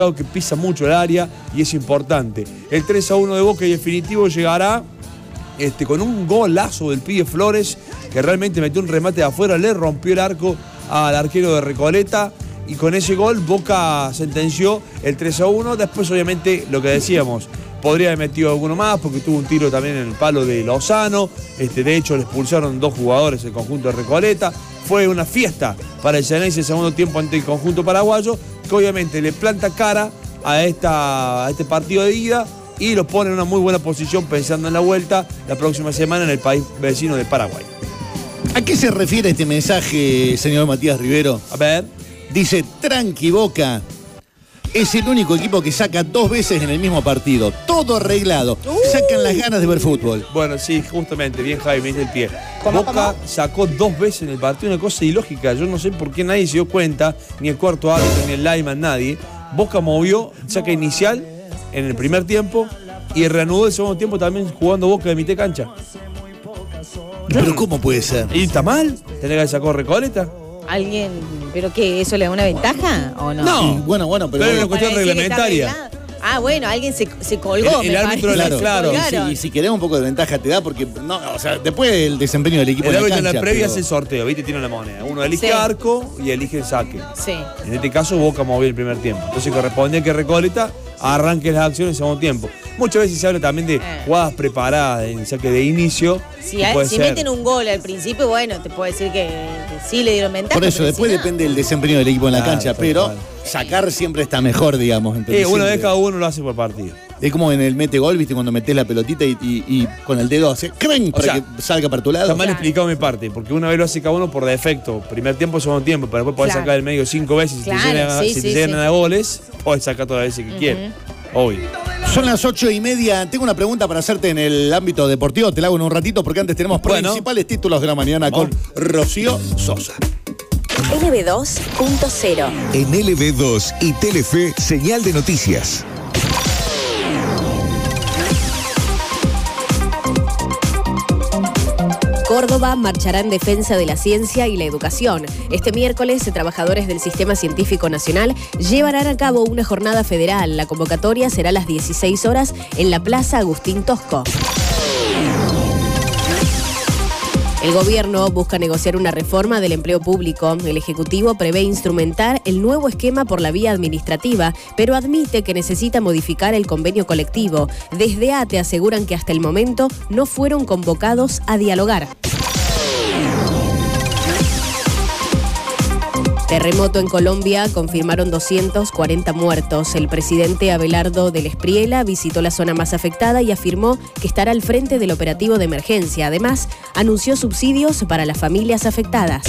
que pisa mucho el área y es importante. El 3-1 de Boca y definitivo llegará con un golazo del pibe Flores, que realmente metió un remate de afuera, le rompió el arco al arquero de Recoleta, y con ese gol Boca sentenció el 3-1. Después, obviamente, lo que decíamos, podría haber metido alguno más porque tuvo un tiro también en el palo de Lozano. De hecho, le expulsaron 2 jugadores del conjunto de Recoleta. Fue una fiesta para el Xeneize el segundo tiempo ante el conjunto paraguayo, que obviamente le planta cara a este partido de ida y lo pone en una muy buena posición pensando en la vuelta la próxima semana en el país vecino de Paraguay. ¿A qué se refiere este mensaje, señor Matías Rivero? A ver. Dice, tranqui Boca, es el único equipo que saca 2 veces en el mismo partido. Todo arreglado. Sacan las ganas de ver fútbol. Bueno, sí, justamente, bien Javi, me dice el pie. Boca sacó 2 veces en el partido, una cosa ilógica. Yo no sé por qué nadie se dio cuenta, ni el cuarto árbitro, ni el lineman, nadie. Boca movió saca inicial en el primer tiempo y reanudó el segundo tiempo también jugando Boca de mitad de cancha. ¿Pero cómo puede ser? ¿Y está mal? ¿Tenés que sacar Recoleta? ¿Alguien, pero qué, eso le da una ventaja o no? No, sí, bueno, pero es una cuestión reglamentaria. Bueno, alguien se colgó. El árbitro, claro. Y si querés un poco de ventaja te da, porque no, o sea, después del desempeño del equipo el árbitro en la en cancha, la previa pero... hace el sorteo, ¿viste? Tiene la moneda. Uno elige arco y elige el saque. Sí. En este caso, Boca movió el primer tiempo. Entonces correspondía que Recoleta arranque las acciones en segundo tiempo. Muchas veces se habla también de jugadas preparadas en saque de inicio. Si meten un gol al principio, bueno, te puedo decir que sí le dieron ventaja. Por eso, después depende del desempeño del equipo en la cancha, pero sacar siempre está mejor, digamos. Una vez cada uno lo hace por partido. Es como en el mete gol, ¿viste? Cuando metés la pelotita y con el dedo hace ¡creng! Para que salga para tu lado. Está mal explicado mi parte, porque una vez lo hace cada uno por defecto, primer tiempo, segundo tiempo, pero después podés sacar el medio 5 veces. Si te llegan a goles, podés sacar todas las veces que quieras. Obvio. Son las 8:30. Tengo una pregunta para hacerte en el ámbito deportivo. Te la hago en un ratito porque antes tenemos principales títulos de la mañana con Rocío Sosa. LB2.0. En LB2 y Telefe, señal de noticias. Córdoba marchará en defensa de la ciencia y la educación. Este miércoles, trabajadores del Sistema Científico Nacional llevarán a cabo una jornada federal. La convocatoria será a las 16 horas en la Plaza Agustín Tosco. El gobierno busca negociar una reforma del empleo público. El Ejecutivo prevé instrumentar el nuevo esquema por la vía administrativa, pero admite que necesita modificar el convenio colectivo. Desde ATE aseguran que hasta el momento no fueron convocados a dialogar. Terremoto en Colombia, confirmaron 240 muertos. El presidente Abelardo del Espriella visitó la zona más afectada y afirmó que estará al frente del operativo de emergencia. Además, anunció subsidios para las familias afectadas.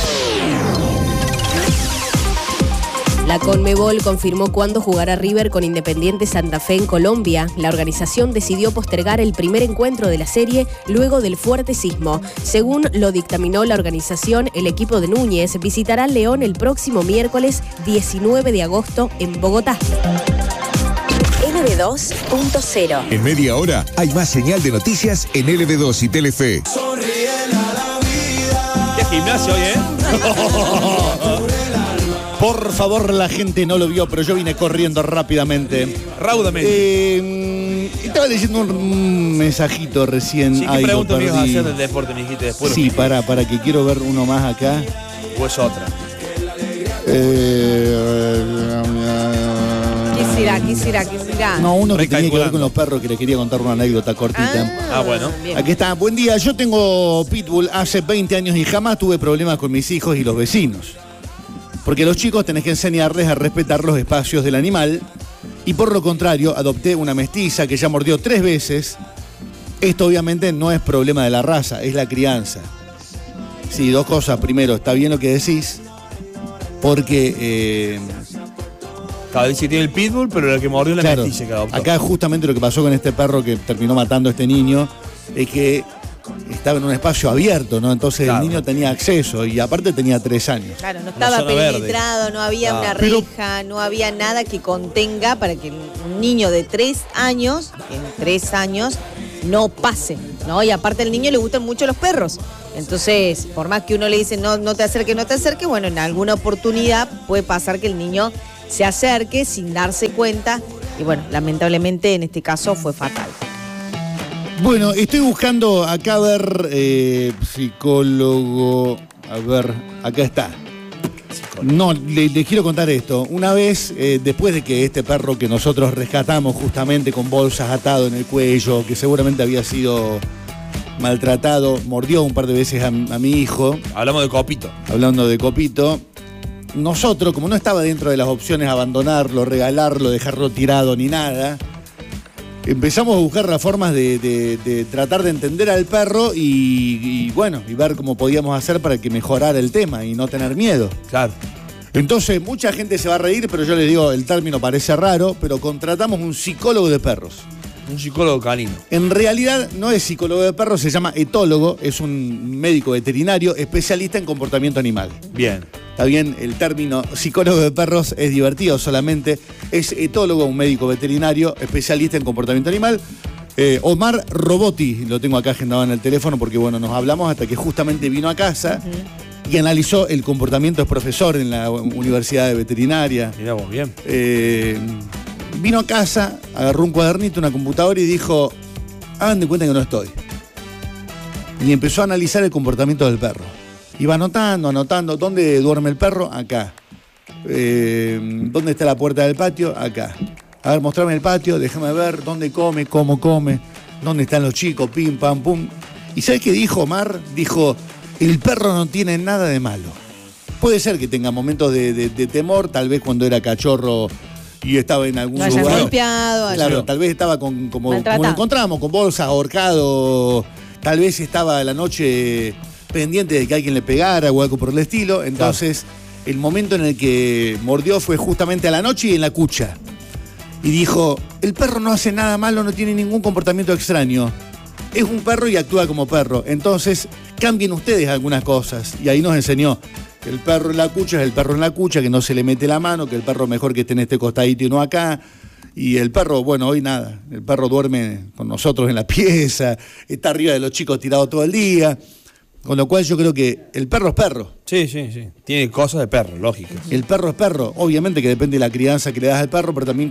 La Conmebol confirmó cuándo jugará River con Independiente Santa Fe en Colombia. La organización decidió postergar el primer encuentro de la serie luego del fuerte sismo. Según lo dictaminó la organización, el equipo de Núñez visitará León el próximo miércoles 19 de agosto en Bogotá. LB2.0. En media hora hay más señal de noticias en LB2 y Telefe. ¡Qué gimnasio hoy, Por favor, la gente no lo vio, pero yo vine corriendo rápidamente. Raudamente. Estaba leyendo un mensajito recién. Sí, ¿qué pregunta me ibas a hacer del deporte, me dijiste después? Sí, para que quiero ver uno más acá. ¿O es otra? ¿Qué será? No, uno que tenía que ver con los perros, que le quería contar una anécdota cortita. Bueno. Bien. Aquí está. Buen día, yo tengo Pitbull hace 20 años y jamás tuve problemas con mis hijos y los vecinos. Porque los chicos tenés que enseñarles a respetar los espacios del animal. Y por lo contrario, adopté una mestiza que ya mordió 3 veces. Esto obviamente no es problema de la raza, es la crianza. Sí, 2 cosas. Primero, está bien lo que decís, porque... Cada vez que tiene el pitbull, pero la que mordió la mestiza que adoptó. Acá justamente lo que pasó con este perro que terminó matando a este niño es que estaba en un espacio abierto, ¿no? Entonces el niño tenía acceso y aparte tenía 3 años. Claro, no estaba penetrado, no había una reja, no había nada que contenga para que un niño de 3 años, no pase, ¿no? Y aparte al niño le gustan mucho los perros. Entonces, por más que uno le dice no te acerques, bueno, en alguna oportunidad puede pasar que el niño se acerque sin darse cuenta. Y bueno, lamentablemente en este caso fue fatal. Bueno, estoy buscando acá ver psicólogo. A ver, acá está. No, les quiero contar esto. Una vez, después de que este perro que nosotros rescatamos justamente con bolsas atado en el cuello, que seguramente había sido maltratado, mordió un par de veces a mi hijo. Hablamos de Copito. Hablando de Copito. Nosotros, como no estaba dentro de las opciones abandonarlo, regalarlo, dejarlo tirado ni nada, empezamos a buscar las formas de tratar de entender al perro y bueno, y ver cómo podíamos hacer para que mejorara el tema y no tener miedo. Claro. Entonces, mucha gente se va a reír, pero yo les digo, el término parece raro, pero contratamos un psicólogo de perros. Un psicólogo canino. En realidad no es psicólogo de perros, se llama etólogo, es un médico veterinario especialista en comportamiento animal. Bien. Está bien, el término psicólogo de perros es divertido solamente. Es etólogo, un médico veterinario especialista en comportamiento animal. Omar Roboti, lo tengo acá agendado en el teléfono porque bueno, nos hablamos hasta que justamente vino a casa y analizó el comportamiento. Es profesor en la Universidad de Veterinaria. Mirá vos, bien. Vino a casa, agarró un cuadernito, una computadora y dijo, hagan de cuenta que no estoy. Y empezó a analizar el comportamiento del perro. Iba anotando, ¿dónde duerme el perro? Acá. ¿Dónde está la puerta del patio? Acá. A ver, mostrame el patio, déjame ver dónde come, cómo come, dónde están los chicos, pim, pam, pum. ¿Y sabes qué dijo Omar? Dijo, el perro no tiene nada de malo. Puede ser que tenga momentos de temor, tal vez cuando era cachorro y estaba en algún lugar. Golpeado, claro, tal vez estaba como lo encontramos, con bolsa, ahorcado, tal vez estaba a la noche pendiente de que alguien le pegara o algo por el estilo. Entonces, el momento en el que mordió fue justamente a la noche y en la cucha. Y dijo, el perro no hace nada malo, no tiene ningún comportamiento extraño. Es un perro y actúa como perro. Entonces, cambien ustedes algunas cosas. Y ahí nos enseñó que el perro en la cucha es el perro en la cucha, que no se le mete la mano, que el perro mejor que esté en este costadito y no acá. Y el perro, bueno, hoy nada. El perro duerme con nosotros en la pieza, está arriba de los chicos tirado todo el día. Con lo cual yo creo que el perro es perro. Sí. Tiene cosas de perro, lógicas. El perro es perro. Obviamente que depende de la crianza que le das al perro, pero también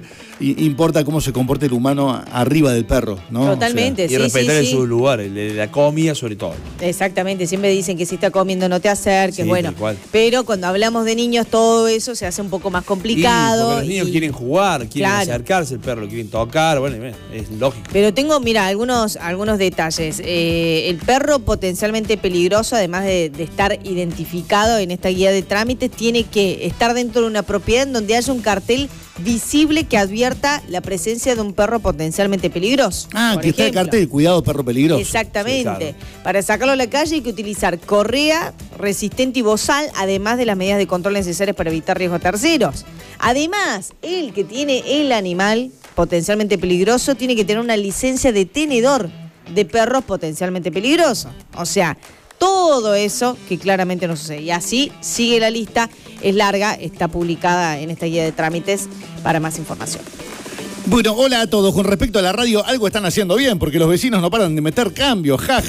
importa cómo se comporta el humano arriba del perro, ¿no? Totalmente, o sea, y respetar en su lugar, el de la comida sobre todo. Exactamente, siempre dicen que si está comiendo no te acerques, sí, bueno. Pero cuando hablamos de niños, todo eso se hace un poco más complicado. Porque los niños quieren jugar, quieren acercarse al perro, lo quieren tocar, bueno, es lógico. Pero tengo, mira, algunos detalles. El perro potencialmente peligroso, además de estar identificado en esta guía de trámites, tiene que estar dentro de una propiedad en donde haya un cartel visible que advierta la presencia de un perro potencialmente peligroso. Que está el cartel, cuidado perro peligroso. Exactamente. Sí, claro. Para sacarlo a la calle hay que utilizar correa resistente y bozal, además de las medidas de control necesarias para evitar riesgo a terceros. Además, el que tiene el animal potencialmente peligroso tiene que tener una licencia de tenedor de perros potencialmente peligrosos. O sea, todo eso que claramente no sucede. Y así sigue la lista, es larga, está publicada en esta guía de trámites para más información. Bueno, hola a todos. Con respecto a la radio, algo están haciendo bien, porque los vecinos no paran de meter cambios. Ja.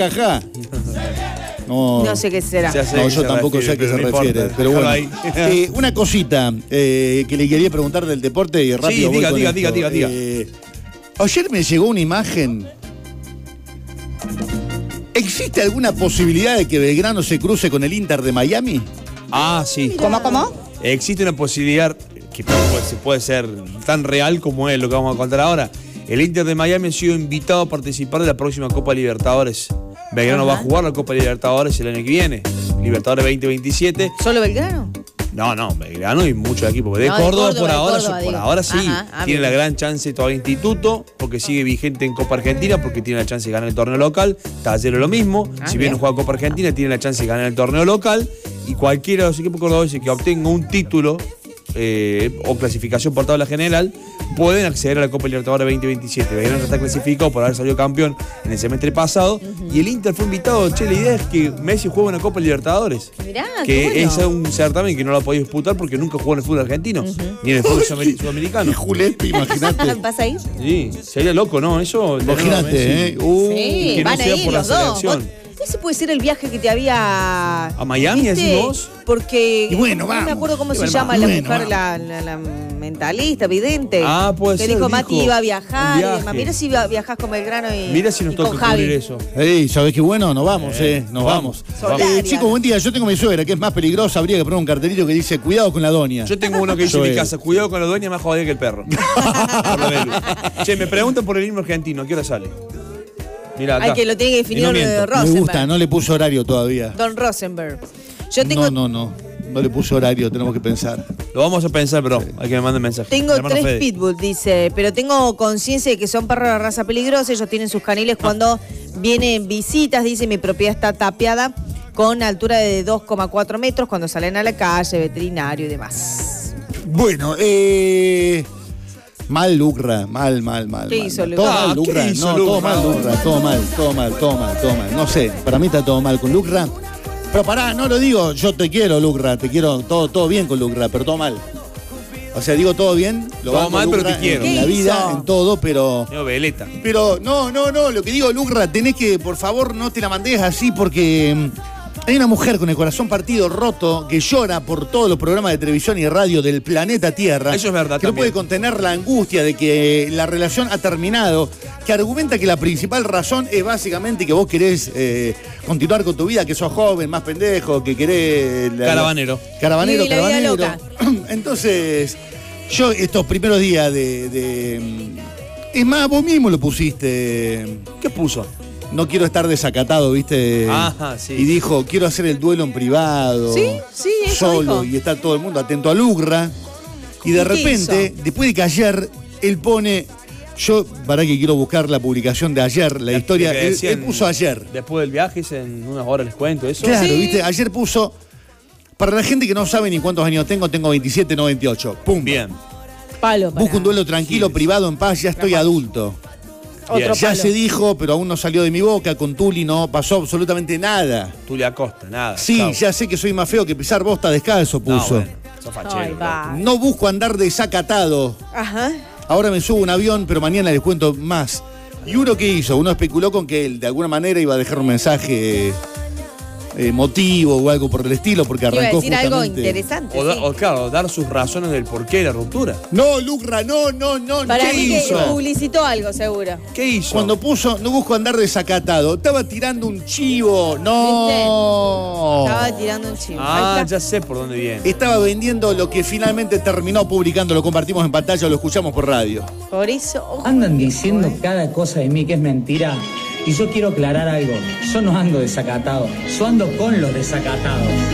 No sé qué será. No, yo tampoco sé a qué se refiere. Pero bueno, una cosita que le quería preguntar del deporte y rápido. Sí, diga. Ayer me llegó una imagen. ¿Existe alguna posibilidad de que Belgrano se cruce con el Inter de Miami? Ah, sí. ¿Cómo? Existe una posibilidad que puede ser tan real como es lo que vamos a contar ahora. El Inter de Miami ha sido invitado a participar de la próxima Copa Libertadores. Belgrano va a jugar la Copa Libertadores el año que viene. Libertadores 2027. ¿Solo Belgrano? No, Belgrano y muchos equipos. De Córdoba por ahora sí. Tiene la gran chance todavía Instituto, porque sigue vigente en Copa Argentina, porque tiene la chance de ganar el torneo local. Talleres lo mismo. Si bien no juega Copa Argentina, tiene la chance de ganar el torneo local. Y cualquiera de los equipos cordobeses que obtenga un título o clasificación por tabla general pueden acceder a la Copa Libertadores 2027. Belgrano ya está clasificado por haber salido campeón en el semestre pasado y el Inter fue invitado. La idea es que Messi juegue una Copa Libertadores. Mirá, que es un certamen que no lo ha podido disputar porque nunca jugó en el fútbol argentino ni en el fútbol sudamericano. Julepe, imagínate. ¿Vas a ir? Sí, sería loco, ¿no? Eso. Imagínate, sí, que no sea por la selección. ese puede ser el viaje que te había... ¿A Miami, decís vos? Porque Y bueno, no vamos. me acuerdo cómo Y se bueno, llama vamos. la Bueno, mujer, vamos. la mentalista, vidente. Ah, puede que ser, dijo, Mati dijo, iba a viajar un y viaje. demás. Mira si viajás con Belgrano y Mira si nos y con toca Javi. cubrir eso. Ey, ¿sabés qué bueno? Nos vamos, nos vamos. Solidaria. Chicos, buen día. Yo tengo mi suegra, que es más peligrosa. Habría que poner un cartelito que dice, cuidado con la doña. Yo tengo uno que dice en mi Joel. casa, cuidado con la dueña, más jodida que el perro. Por la Belu. Che, me preguntan por el himno argentino, ¿a qué hora sale? Mira acá. Ay, que lo tiene que definir Y no miento. Me Rosenberg. gusta, no le puso horario todavía. Don Rosenberg. Yo tengo, No le puso horario, tenemos que pensar. Lo vamos a pensar, pero hay que me manden mensaje. tengo Mi hermano 3 Fede. pitbull, dice, pero tengo conciencia de que son perros de raza peligrosa. Ellos tienen sus caniles cuando vienen visitas. Dice, mi propiedad está tapiada con altura de 2,4 metros cuando salen a la calle, veterinario y demás. Bueno, mal Lucra, mal. ¿Qué mal, hizo mal. Lucra? Todo mal, ¿qué Lucra. hizo No, todo Lucra? mal, Lucra, todo mal. No sé, para mí está todo mal con Lucra. Pero pará, no lo digo, yo te quiero, Lucra, te quiero, todo bien con Lucra, pero todo mal. O sea, digo todo bien, lo Todo banco mal, pero Lucra te quiero. en la ¿Qué vida, hizo? en todo, pero... Señor Veleta. Pero no, lo que digo, Lucra, tenés que, por favor, no te la mandes así porque hay una mujer con el corazón partido, roto, que llora por todos los programas de televisión y radio del planeta Tierra. Eso es verdad Que no también. puede contener la angustia de que la relación ha terminado, que argumenta que la principal razón es básicamente que vos querés continuar con tu vida, que sos joven, más pendejo, que querés... Caravanero. Caravanero, Viví la vida loca. Entonces, yo estos primeros días es más, vos mismo lo pusiste. ¿Qué puso? No quiero estar desacatado, ¿viste? Ajá, sí. Y dijo, quiero hacer el duelo en privado. Sí, eso Solo. dijo. Y está todo el mundo atento a Lucra. Y de ¿Y qué repente, hizo? después de que ayer él pone... Yo, para que quiero buscar la publicación de ayer, la historia. Que Él decían, puso ayer. Después del viaje, en unas horas les cuento eso. Claro, Sí. ¿viste? Ayer puso... Para la gente que no sabe ni cuántos años tengo 27, no 28. Pum. Bien. Palo para... Busco un duelo tranquilo, privado, en paz, ya estoy adulto. Otro Ya palo. se dijo, pero aún no salió de mi boca, con Tuli no pasó absolutamente nada. Tulia Acosta, nada. Sí, chau. ya sé que soy más feo que pisar bosta descalzo, No, puso. bueno, sos fachero, Ay, va. No busco andar desacatado. Ajá. Ahora me subo a un avión, pero mañana les cuento más. ¿Y uno qué hizo? Uno especuló con que él de alguna manera iba a dejar un mensaje emotivo o algo por el estilo, porque Iba a arrancó decir algo justamente... interesante. O, sí. claro, dar sus razones del porqué de la ruptura. No, Lucra, no. Para ¿Qué mí que hizo? publicitó algo, seguro. ¿Qué hizo? Cuando puso, no busco andar desacatado, estaba tirando un chivo. No. Estaba tirando un chivo. Ah, Ahí está. ya sé por dónde viene. Estaba vendiendo lo que finalmente terminó publicando, lo compartimos en pantalla, lo escuchamos por radio. Por eso... ojo. Andan diciendo cada cosa de mí que es mentira. Y yo quiero aclarar algo. Yo no ando desacatado. Yo ando con los desacatados.